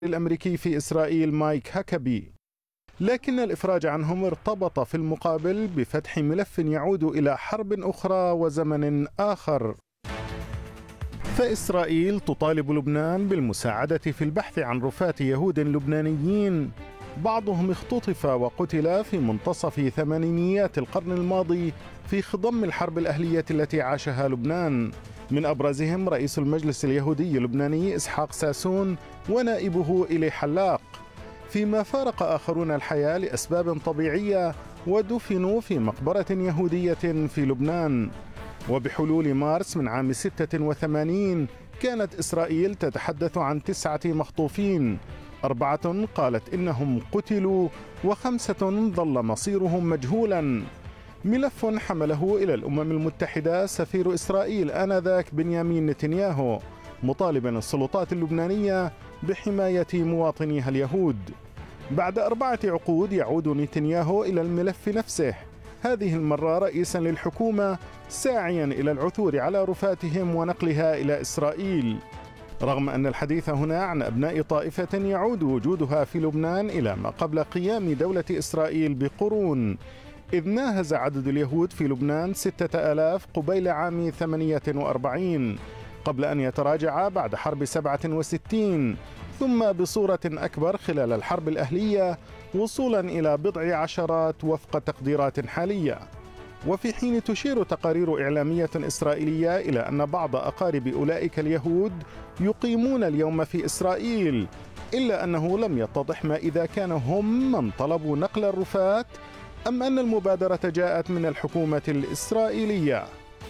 الأمريكي في إسرائيل مايك هاكابي، لكن الإفراج عنهم ارتبط في المقابل بفتح ملف يعود إلى حرب أخرى وزمن آخر. فإسرائيل تطالب لبنان بالمساعدة في البحث عن رفاة يهود لبنانيين بعضهم اختطف وقتل في منتصف ثمانينيات القرن الماضي في خضم الحرب الأهلية التي عاشها لبنان، من أبرزهم رئيس المجلس اليهودي اللبناني إسحاق ساسون ونائبه إلي حلاق، فيما فارق آخرون الحياة لأسباب طبيعية ودفنوا في مقبرة يهودية في لبنان. وبحلول مارس من عام 86 كانت إسرائيل تتحدث عن 9 مخطوفين، 4 قالت إنهم قتلوا و5 ظل مصيرهم مجهولا. ملف حمله إلى الأمم المتحدة سفير إسرائيل آنذاك بنيامين نتنياهو، مطالبا السلطات اللبنانية بحماية مواطنيها اليهود. بعد 4 عقود يعود نتنياهو إلى الملف نفسه، هذه المرة رئيسا للحكومة، ساعيا إلى العثور على رفاتهم ونقلها إلى إسرائيل، رغم أن الحديث هنا عن أبناء طائفة يعود وجودها في لبنان إلى ما قبل قيام دولة إسرائيل بقرون، إذ ناهز عدد اليهود في لبنان 6000 قبيل عام 48 قبل أن يتراجع بعد حرب 67، ثم بصورة أكبر خلال الحرب الأهلية وصولا إلى بضع عشرات وفق تقديرات حالية. وفي حين تشير تقارير إعلامية إسرائيلية إلى أن بعض أقارب أولئك اليهود يقيمون اليوم في إسرائيل، إلا أنه لم يتضح ما إذا كانوا هم من طلبوا نقل الرفات أم أن المبادرة جاءت من الحكومة الإسرائيلية.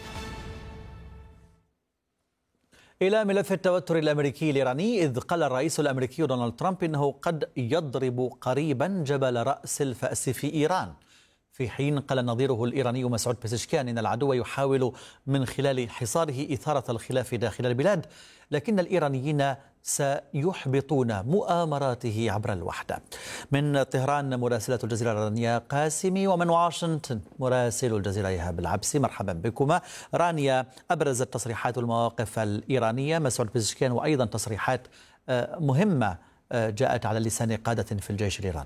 إلى ملف التوتر الأمريكي الإيراني، إذ قال الرئيس الأمريكي دونالد ترامب إنه قد يضرب قريبا جبل رأس الفأس في إيران، في حين قال نظيره الإيراني مسعود بيزشكيان إن العدو يحاول من خلال حصاره إثارة الخلاف داخل البلاد، لكن الإيرانيين سيحبطون مؤامراته عبر الوحدة. من طهران مراسلة الجزيرة الإيرانية قاسمي، ومن واشنطن مراسل الجزيرة إيهاب العبسي. مرحبا بكما. رانيا، أبرزت تصريحات المواقف الإيرانية مسعود بيزشكيان وأيضا تصريحات مهمة جاءت على لسان قادة في الجيش الإيراني.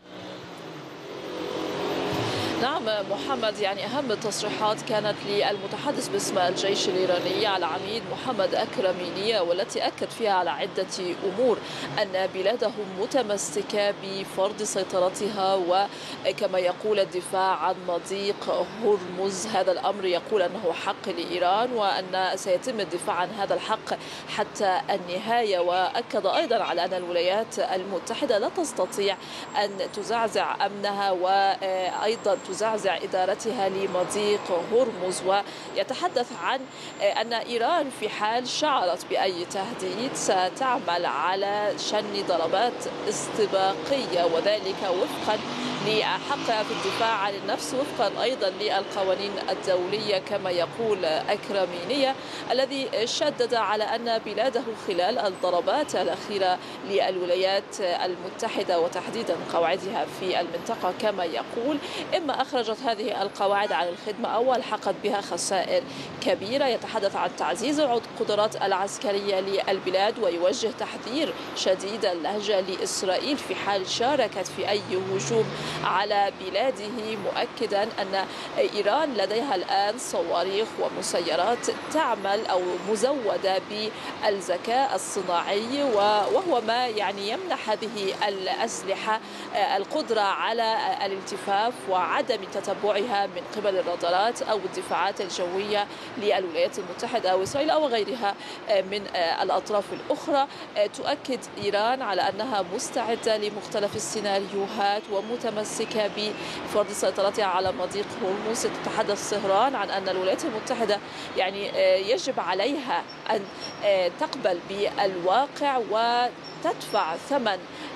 نعم محمد، يعني أهم التصريحات كانت للمتحدث باسم الجيش الإيراني على العميد محمد أكرمينية، والتي أكد فيها على عدة أمور: أن بلاده متمسكة بفرض سيطرتها وكما يقول الدفاع عن مضيق هرمز، هذا الأمر يقول أنه حق لإيران وأن سيتم الدفاع عن هذا الحق حتى النهاية. وأكد أيضا على أن الولايات المتحدة لا تستطيع أن تزعزع أمنها وأيضا تزعزع إدارتها لمضيق هرمز، ويتحدث عن أن إيران في حال شعرت بأي تهديد ستعمل على شن ضربات استباقية، وذلك وفقا لحقها في الدفاع عن النفس، وفقا أيضا للقوانين الدولية كما يقول أكرمينية، الذي شدد على أن بلاده خلال الضربات الأخيرة للولايات المتحدة وتحديدا قواعدها في المنطقة كما يقول، إما أخرجت هذه القواعد عن الخدمة أو ألحقت بها خسائر كبيرة. يتحدث عن تعزيز القدرات العسكرية للبلاد، ويوجه تحذير شديد اللهجة لإسرائيل في حال شاركت في أي هجوم على بلاده، مؤكدا أن إيران لديها الآن صواريخ ومسيرات تعمل أو مزودة بالذكاء الصناعي، وهو ما يعني يمنح هذه الأسلحة القدرة على الالتفاف وعدم تتبعها من قبل الرادارات أو الدفاعات الجوية للولايات المتحدة أو إسرائيل أو غيرها من الأطراف الأخرى. تؤكد إيران على أنها مستعدة لمختلف السيناريوهات ومتمسكة بفرض سيطرتها على مضيق هرمز. تتحدث طهران عن أن الولايات المتحدة يعني يجب عليها أن تقبل بالواقع وتدفع ثمن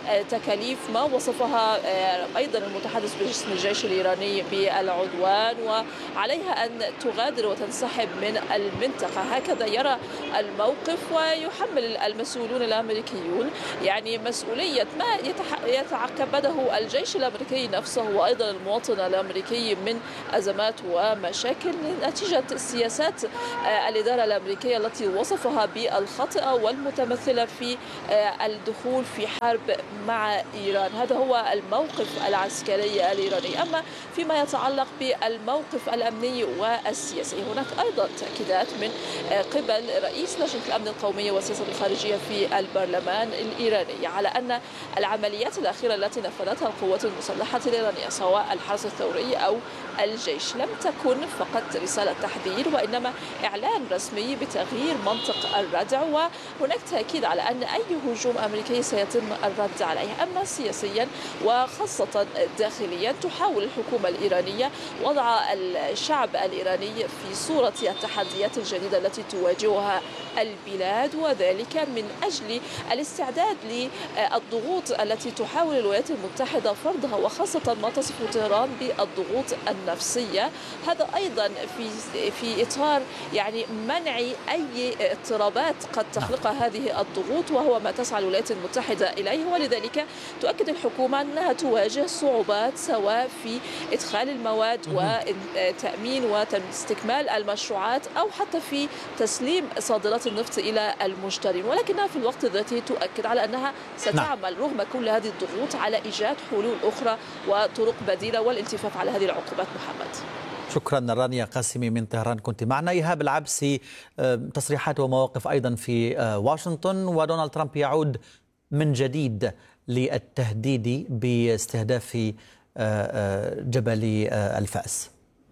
تكاليف ما وصفها أيضا المتحدث باسم الجيش الإيراني بالعدوان، وعليها أن تغادر وتنسحب من المنطقة. هكذا يرى الموقف، ويحمل المسؤولون الأمريكيون يعني مسؤولية ما يتعقبه الجيش الأمريكي نفسه وأيضا المواطن الأمريكي من أزمات ومشاكل نتيجة سياسات الإدارة الأمريكية التي وصفها بالخاطئة والمتمثلة في الدخول في حرب مع إيران. هذا هو الموقف العسكري الإيراني. أما فيما يتعلق بالموقف الأمني والسياسي، هناك أيضا تأكيدات من قبل رئيس لجنة الأمن القومي والسياسة الخارجية في البرلمان الإيراني على أن العمليات الأخيرة التي نفذتها القوات المسلحة الإيرانية سواء الحرس الثوري أو الجيش لم تكن فقط رسالة تحذير، وإنما إعلان رسمي بتغيير منطق الردع، وهناك تأكيد على أن أي هجوم أمريكي سيتم الرد عليه. أما سياسيا وخاصة داخليا، تحاول الحكومة الإيرانية وضع الشعب الإيراني في صورة التحديات الجديدة التي تواجهها البلاد، وذلك من أجل الاستعداد للضغوط التي تحاول الولايات المتحدة فرضها، وخاصة ما تصف طهران بالضغوط النفسية. هذا أيضا في إطار يعني منع أي اضطرابات قد تخلقها هذه الضغوط، وهو ما تسعى الولايات المتحدة إليه. ولذلك تؤكد الحكومة أنها تواجه صعوبات سواء في إدخال المواد وتأمين واستكمال المشروعات أو حتى في تسليم صادرات النفط إلى المشترين، ولكنها في الوقت ذاته تؤكد على أنها ستعمل رغم كل هذه الضغوط على إيجاد حلول أخرى وطرق بديلة والالتفاف على هذه العقوبات. محمد، شكرا رانيا قاسمي من طهران كنت معنا. إيهاب العبسي، تصريحات ومواقف أيضا في واشنطن، ودونالد ترامب يعود من جديد للتهديد باستهداف جبل الفأس.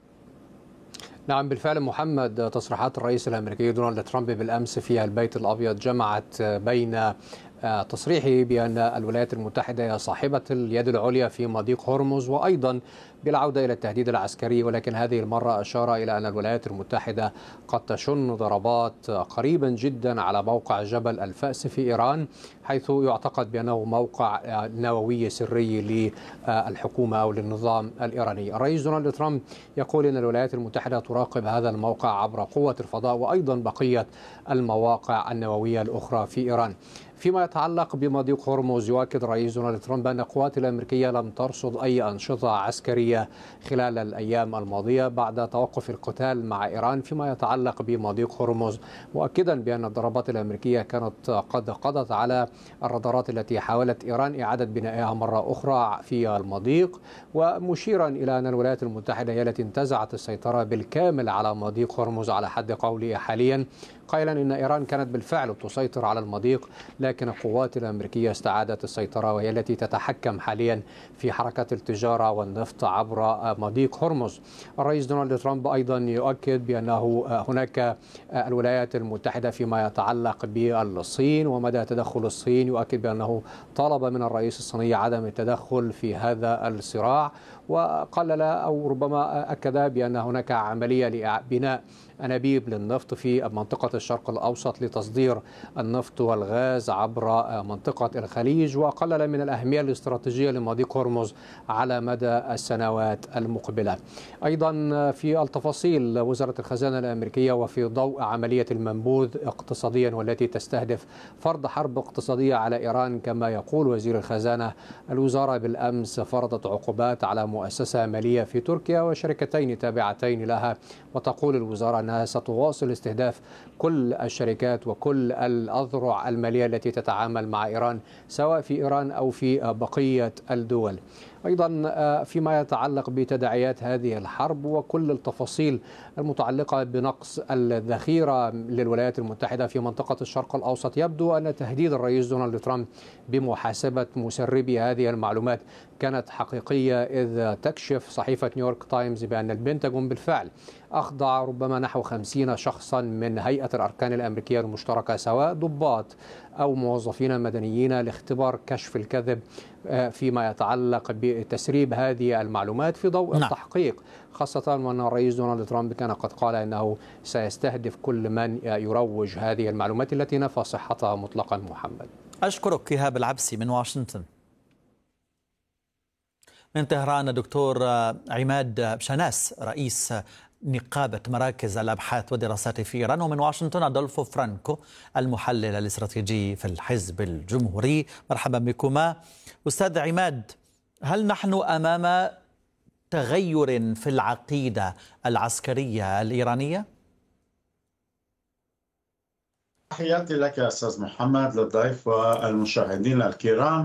نعم بالفعل محمد، تصريحات الرئيس الأمريكي دونالد ترامب بالأمس في البيت الأبيض جمعت بين تصريحه بأن الولايات المتحدة هي صاحبة اليد العليا في مضيق هرمز، وأيضا بالعودة إلى التهديد العسكري، ولكن هذه المرة أشار إلى أن الولايات المتحدة قد تشن ضربات قريبا جدا على موقع جبل الفأس في إيران، حيث يعتقد بأنه موقع نووي سري للحكومة أو للنظام الإيراني. الرئيس دونالد ترامب يقول أن الولايات المتحدة تراقب هذا الموقع عبر قوة الفضاء وأيضا بقية المواقع النووية الأخرى في إيران. فيما يتعلق بمضيق هرمز، يؤكد الرئيس دونالد ترامب أن القوات الأمريكية لم ترصد أي أنشطة عسكرية خلال الأيام الماضية بعد توقف القتال مع إيران فيما يتعلق بمضيق هرمز، مؤكدا بأن الضربات الأمريكية كانت قد قضت على الرادارات التي حاولت إيران إعادة بنائها مرة أخرى في المضيق، ومشيرا إلى أن الولايات المتحدة هي التي انتزعت السيطرة بالكامل على مضيق هرمز على حد قوله حاليا، قائلا إن إيران كانت بالفعل تسيطر على المضيق، لكن القوات الأمريكية استعادت السيطرة وهي التي تتحكم حاليا في حركة التجارة والنفط عبر مضيق هرمز. الرئيس دونالد ترامب أيضا يؤكد بأنه هناك الولايات المتحدة فيما يتعلق بالصين ومدى تدخل الصين، يؤكد بأنه طالب من الرئيس الصيني عدم التدخل في هذا الصراع، وقلل أو ربما أكد بأن هناك عملية لبناء أنابيب للنفط في منطقة الشرق الأوسط لتصدير النفط والغاز عبر منطقة الخليج، وقلل من الأهمية الاستراتيجية لمضيق هرمز على مدى السنوات المقبلة. أيضا في التفاصيل، وزارة الخزانة الأمريكية وفي ضوء عملية المنبوذ اقتصاديا والتي تستهدف فرض حرب اقتصادية على إيران كما يقول وزير الخزانة، الوزارة بالأمس فرضت عقوبات على مؤسسة مالية في تركيا وشركتين تابعتين لها، وتقول الوزارة أنها ستواصل استهداف كل الشركات وكل الأذرع المالية التي تتعامل مع إيران سواء في إيران أو في بقية الدول. أيضا فيما يتعلق بتداعيات هذه الحرب وكل التفاصيل المتعلقة بنقص الذخيرة للولايات المتحدة في منطقة الشرق الأوسط، يبدو أن تهديد الرئيس دونالد ترامب بمحاسبة مسربي هذه المعلومات كانت حقيقية، إذ تكشف صحيفة نيويورك تايمز بأن البنتاغون بالفعل أخضع ربما نحو 50 شخصا من هيئة الأركان الأمريكية المشتركة سواء ضباط أو موظفين مدنيين لاختبار كشف الكذب فيما يتعلق بتسريب هذه المعلومات في ضوء التحقيق، خاصة وأن الرئيس دونالد ترامب كان قد قال أنه سيستهدف كل من يروج هذه المعلومات التي نفى صحتها مطلقا. محمد، أشكرك إيهاب العبسي من واشنطن. من طهران دكتور عماد بشناس رئيس نقابة مراكز الأبحاث والدراسات في إيران، ومن واشنطن أدولفو فرانكو المحلل الاستراتيجي في الحزب الجمهوري. مرحبا بكما. أستاذ عماد، هل نحن أمام تغير في العقيدة العسكرية الإيرانية؟ تحياتي لك يا أستاذ محمد، للضيف والمشاهدين الكرام.